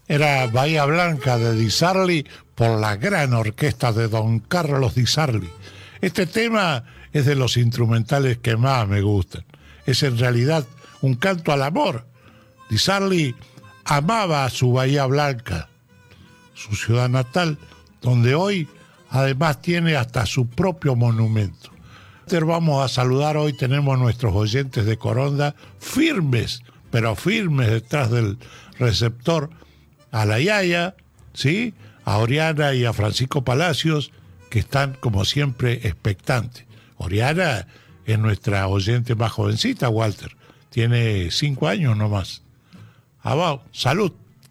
Era Bahía Blanca de Di Sarli por la gran orquesta de Don Carlos Di Sarli. Este tema es de los instrumentales que más me gustan. Es en realidad un canto al amor. Di Sarli amaba a su Bahía Blanca, su ciudad natal, donde hoy además tiene hasta su propio monumento. Vamos a saludar hoy, tenemos a nuestros oyentes de Coronda firmes, pero firmes detrás del receptor, a la Yaya, ¿sí?, a Oriana y a Francisco Palacios, que están como siempre expectantes. Oriana es nuestra oyente más jovencita, Walter, tiene 5 años nomás. Abajo, salud.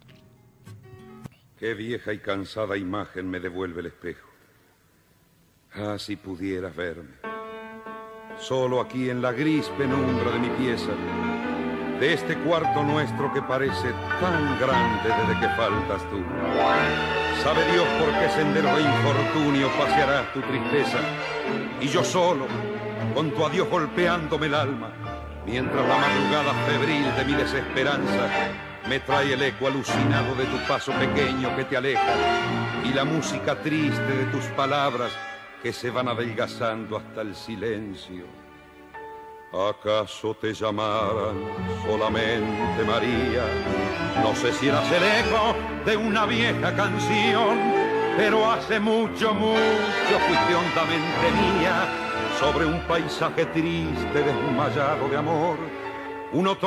Qué vieja y cansada imagen me devuelve el espejo. Ah, si pudieras verme, solo aquí en la gris penumbra de mi pieza, de este cuarto nuestro que parece tan grande desde que faltas tú. Sabe Dios por qué sendero de infortunio pasearás tu tristeza, y yo solo, con tu adiós golpeándome el alma, mientras la madrugada febril de mi desesperanza me trae el eco alucinado de tu paso pequeño que te aleja y la música triste de tus palabras que se van adelgazando hasta el silencio. ¿Acaso te llamaran solamente María? No sé si eras el eco de una vieja canción, pero hace mucho, mucho fuiste hondamente mía sobre un paisaje triste desmayado de amor. Un otoño